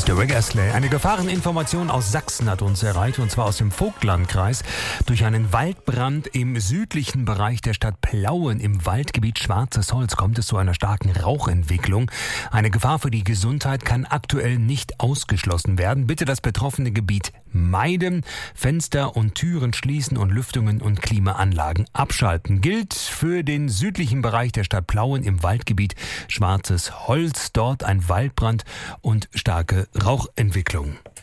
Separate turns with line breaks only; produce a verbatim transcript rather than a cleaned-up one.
Rick Astley. Eine Gefahreninformation aus Sachsen hat uns erreicht, und zwar aus dem Vogtlandkreis. Durch einen Waldbrand im südlichen Bereich der Stadt Plauen im Waldgebiet Schwarzes Holz kommt es zu einer starken Rauchentwicklung. Eine Gefahr für die Gesundheit kann aktuell nicht ausgeschlossen werden. Bitte das betroffene Gebiet meiden, Fenster und Türen schließen und Lüftungen und Klimaanlagen abschalten. Gilt für den südlichen Bereich der Stadt Plauen im Waldgebiet Schwarzes Holz. Dort ein Waldbrand und starke Rauchentwicklung.